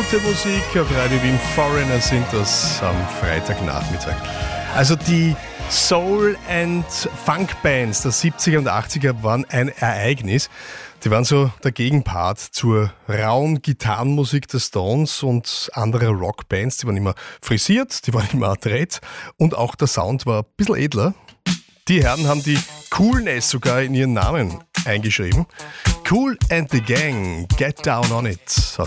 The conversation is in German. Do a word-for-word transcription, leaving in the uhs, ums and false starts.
Gute Musik auf Radio Wien. Foreigner sind das am Freitagnachmittag. Also die Soul- and Funk-Bands der siebziger und achtziger waren ein Ereignis. Die waren so der Gegenpart zur rauen Gitarrenmusik der Stones und anderer Rockbands. Die waren immer frisiert, die waren immer adrett und auch der Sound war ein bisschen edler. Die Herren haben die Coolness sogar in ihren Namen eingeschrieben. Kool and the Gang, Get Down on It.